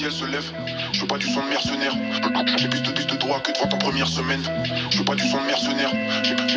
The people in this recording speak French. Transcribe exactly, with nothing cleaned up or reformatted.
si elle se lève. Je veux pas du son de mercenaire. J'ai plus de plus de droits que devant en première semaine. Je veux pas du son de mercenaire. J'ai